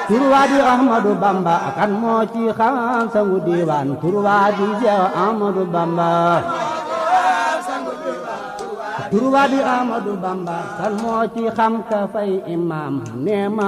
turwaa di Ahmadu Bamba kan moo ci xam sangu diwaan turwaa di Seex Ahmadu Bamba turwaa di Ahmadu Bamba kan moo ci xam ka fay imam neema